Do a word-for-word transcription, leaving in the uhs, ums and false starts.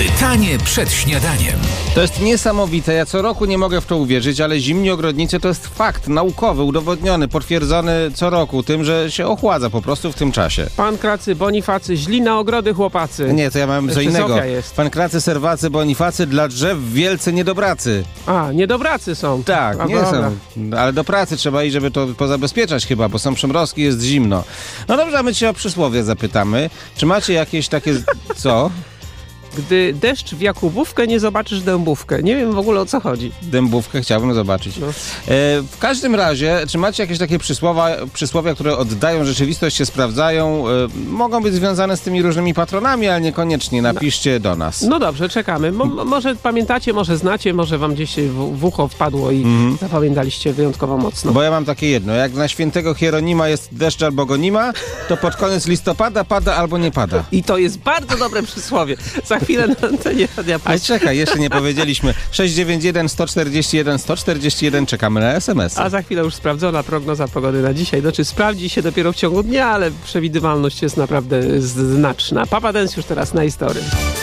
Pytanie przed śniadaniem. To jest niesamowite, ja co roku nie mogę w to uwierzyć, ale zimni ogrodnicy to jest fakt naukowy, udowodniony, potwierdzony co roku tym, że się ochładza po prostu w tym czasie. Pankracy, Bonifacy, źli na ogrody chłopacy. Nie, to ja mam co Jeszcze innego. Zofia jest. Pankracy, Serwacy, Bonifacy, dla drzew wielce niedobracy. A, niedobracy są. Tak, A, nie dobra. są. Ale do pracy trzeba iść, żeby to pozabezpieczać chyba, bo są przymrozki, jest zimno. No dobrze, a my cię o przysłowie zapytamy. Czy macie jakieś takie... Co? Gdy deszcz w Jakubówkę, nie zobaczysz dębówkę. Nie wiem w ogóle o co chodzi. Dębówkę chciałbym zobaczyć. No. E, w każdym razie, czy macie jakieś takie przysłowa, przysłowia, które oddają rzeczywistość, się sprawdzają? E, mogą być związane z tymi różnymi patronami, ale niekoniecznie. Napiszcie do nas. No dobrze, czekamy. Mo- może pamiętacie, może znacie, może wam gdzieś w, w ucho wpadło i Mhm. zapamiętaliście wyjątkowo mocno. Bo ja mam takie jedno. Jak na świętego Hieronima jest deszcz albo go nie ma, to pod koniec listopada pada albo nie pada. I to jest bardzo dobre przysłowie. Za chwilę na antenie Radia A Plus. czekaj, jeszcze nie powiedzieliśmy. sześć dziewięć jeden, sto czterdzieści jeden, sto czterdzieści jeden, czekamy na es em esy. A za chwilę już sprawdzona prognoza pogody na dzisiaj. Znaczy sprawdzi się dopiero w ciągu dnia, ale przewidywalność jest naprawdę znaczna. Papa Dance już teraz na historii.